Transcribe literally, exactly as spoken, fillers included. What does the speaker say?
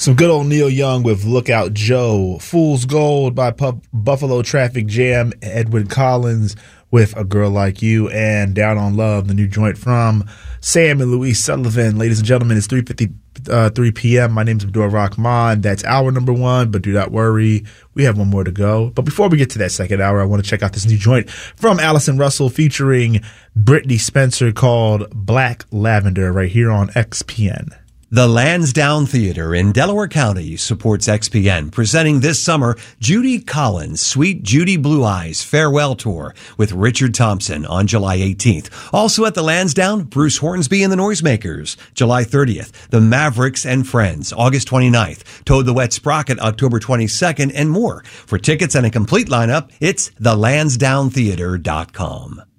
Some good old Neil Young with Lookout Joe. Fool's Gold by Puff, Buffalo Traffic Jam. Edwin Collins with A Girl Like You. And Down on Love, the new joint from Sam and Louise Sullivan. Ladies and gentlemen, it's three fifty-three p.m. My name's Abdul Rahman. That's hour number one, but do not worry. We have one more to go. But before we get to that second hour, I want to check out this new joint from Allison Russell featuring Brittany Spencer called Black Lavender right here on X P N. The Lansdowne Theater in Delaware County supports X P N, presenting this summer Judy Collins' Sweet Judy Blue Eyes Farewell Tour with Richard Thompson on July eighteenth. Also at the Lansdowne, Bruce Hornsby and the Noisemakers, July thirtieth. The Mavericks and Friends, August twenty-ninth. Toad the Wet Sprocket, October twenty-second, and more. For tickets and a complete lineup, it's the lansdowne theater dot com.